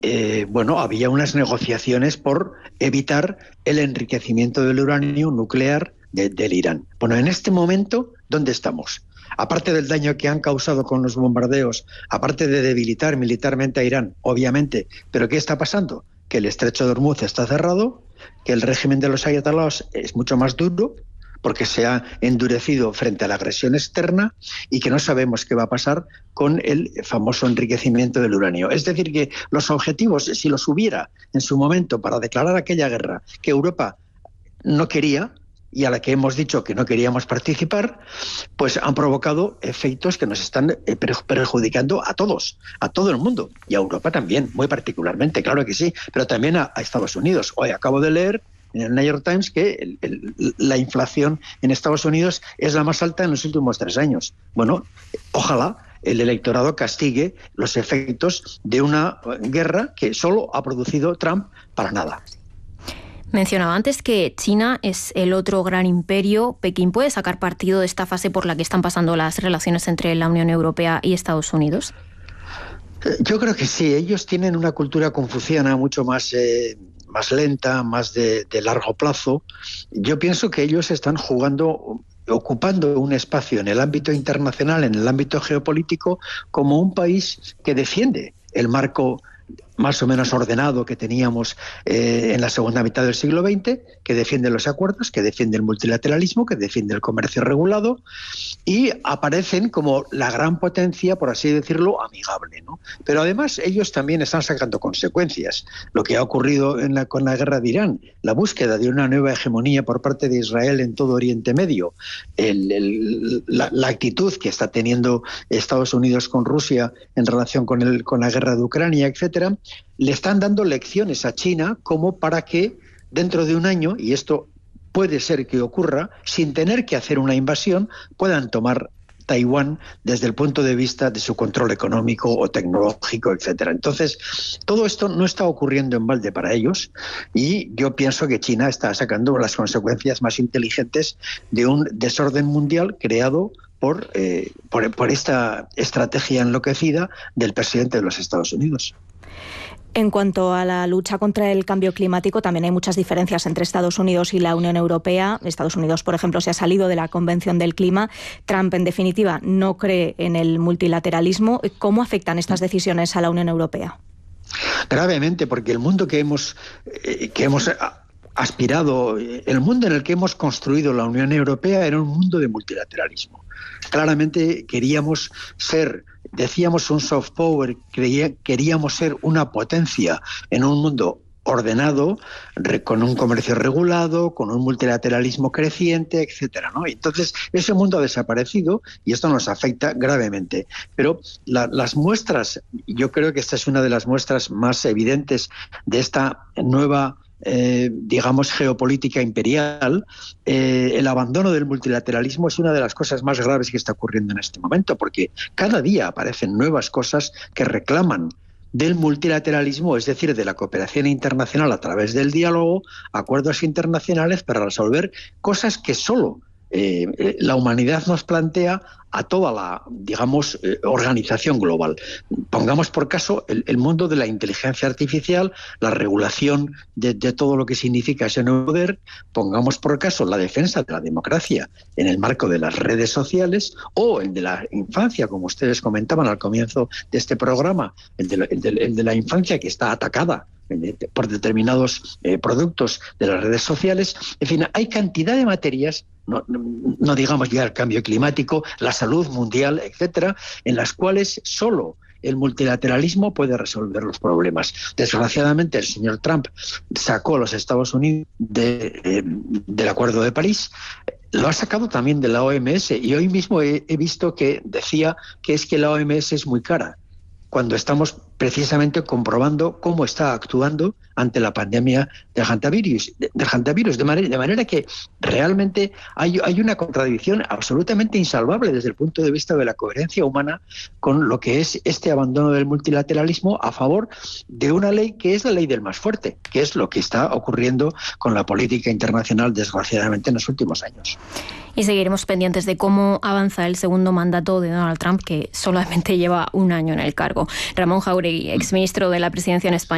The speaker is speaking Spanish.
había unas negociaciones por evitar el enriquecimiento del uranio nuclear del Irán. Bueno, en este momento, ¿dónde estamos? Aparte del daño que han causado con los bombardeos, aparte de debilitar militarmente a Irán, obviamente, ¿pero qué está pasando? Que el estrecho de Hormuz está cerrado, que el régimen de los ayatolás es mucho más duro, porque se ha endurecido frente a la agresión externa, y que no sabemos qué va a pasar con el famoso enriquecimiento del uranio. Es decir, que los objetivos, si los hubiera en su momento para declarar aquella guerra que Europa no quería y a la que hemos dicho que no queríamos participar, pues han provocado efectos que nos están perjudicando a todos, a todo el mundo, y a Europa también, muy particularmente, claro que sí, pero también a Estados Unidos. Hoy acabo de leer en el New York Times que la inflación en Estados Unidos es la más alta en los últimos 3 años. Bueno, ojalá el electorado castigue los efectos de una guerra que solo ha producido Trump para nada. Mencionaba antes que China es el otro gran imperio. ¿Pekín puede sacar partido de esta fase por la que están pasando las relaciones entre la Unión Europea y Estados Unidos? Yo creo que sí. Ellos tienen una cultura confuciana mucho más lenta, más de largo plazo. Yo pienso que ellos están ocupando un espacio en el ámbito internacional, en el ámbito geopolítico, como un país que defiende el marco más o menos ordenado que teníamos en la segunda mitad del siglo XX, que defiende los acuerdos, que defiende el multilateralismo, que defiende el comercio regulado, y aparecen como la gran potencia, por así decirlo, amigable, ¿no? Pero además ellos también están sacando consecuencias. Lo que ha ocurrido con la guerra de Irán, la búsqueda de una nueva hegemonía por parte de Israel en todo Oriente Medio, la actitud que está teniendo Estados Unidos con Rusia en relación con la guerra de Ucrania, etcétera, le están dando lecciones a China como para que dentro de un año, y esto puede ser que ocurra, sin tener que hacer una invasión, puedan tomar Taiwán desde el punto de vista de su control económico o tecnológico, etcétera. Entonces, todo esto no está ocurriendo en balde para ellos, y yo pienso que China está sacando las consecuencias más inteligentes de un desorden mundial creado por esta estrategia enloquecida del presidente de los Estados Unidos. En cuanto a la lucha contra el cambio climático, también hay muchas diferencias entre Estados Unidos y la Unión Europea. Estados Unidos, por ejemplo, se ha salido de la Convención del Clima. Trump, en definitiva, no cree en el multilateralismo. ¿Cómo afectan estas decisiones a la Unión Europea? Gravemente, porque el mundo que hemos aspirado, el mundo en el que hemos construido la Unión Europea era un mundo de multilateralismo. Claramente queríamos ser, decíamos, un soft power, queríamos ser una potencia en un mundo ordenado, con un comercio regulado, con un multilateralismo creciente, etcétera, ¿no? Entonces, ese mundo ha desaparecido y esto nos afecta gravemente. Pero las muestras, yo creo que esta es una de las muestras más evidentes de esta nueva geopolítica imperial. El abandono del multilateralismo es una de las cosas más graves que está ocurriendo en este momento, porque cada día aparecen nuevas cosas que reclaman del multilateralismo, es decir, de la cooperación internacional a través del diálogo, acuerdos internacionales para resolver cosas que solo la humanidad nos plantea a toda la, organización global. Pongamos por caso el mundo de la inteligencia artificial, la regulación de todo lo que significa ese nuevo poder. Pongamos por caso la defensa de la democracia en el marco de las redes sociales, o el de la infancia, como ustedes comentaban al comienzo de este programa, el de la infancia que está atacada por determinados productos de las redes sociales. En fin, hay cantidad de materias, no digamos ya el cambio climático, la salud mundial, etcétera, en las cuales solo el multilateralismo puede resolver los problemas. Desgraciadamente, el señor Trump sacó a los Estados Unidos del Acuerdo de París. Lo ha sacado también de la OMS, y hoy mismo he visto que decía que es que la OMS es muy cara, cuando estamos precisamente comprobando cómo está actuando ante la pandemia del hantavirus. De manera que realmente hay una contradicción absolutamente insalvable desde el punto de vista de la coherencia humana con lo que es este abandono del multilateralismo a favor de una ley que es la ley del más fuerte, que es lo que está ocurriendo con la política internacional, desgraciadamente, en los últimos años. Y seguiremos pendientes de cómo avanza el segundo mandato de Donald Trump, que solamente lleva un año en el cargo. Ramón Jáuregui, exministro de la Presidencia en España.